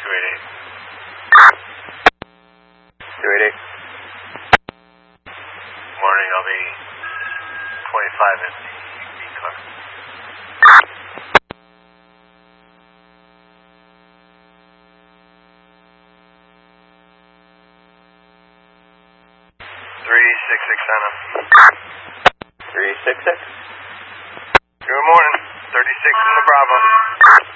288. Morning, I'll be 25 in the car. 366 Santa. 366. Good morning. 36 in the Bravo.